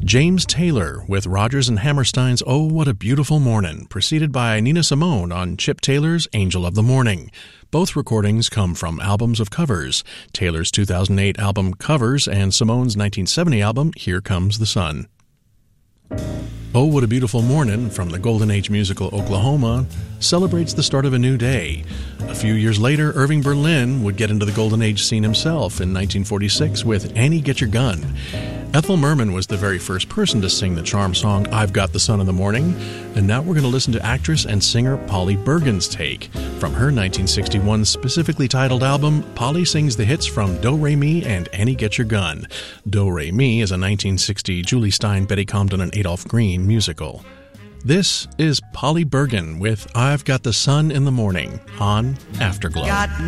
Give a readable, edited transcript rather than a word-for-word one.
James Taylor with Rodgers and Hammerstein's Oh, What a Beautiful Mornin', preceded by Nina Simone on Chip Taylor's Angel of the Morning. Both recordings come from albums of covers, Taylor's 2008 album Covers and Simone's 1970 album Here Comes the Sun. Oh, What a Beautiful Mornin' from the Golden Age musical Oklahoma celebrates the start of a new day. A few years later, Irving Berlin would get into the Golden Age scene himself in 1946 with Annie Get Your Gun. Ethel Merman was the very first person to sing the charm song I've Got the Sun in the Morning, and now we're going to listen to actress and singer Polly Bergen's take from her 1961 specifically titled album Polly Sings the Hits from Do Re Mi and Annie Get Your Gun. Do Re Mi is a 1960 Julie Stein, Betty Comden, and Adolph Green musical. This is Polly Bergen with I've Got the Sun in the Morning on Afterglow.